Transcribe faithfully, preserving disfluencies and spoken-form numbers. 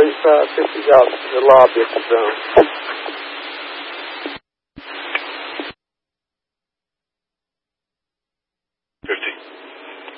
dois a ter ligado, pela lobby aqui da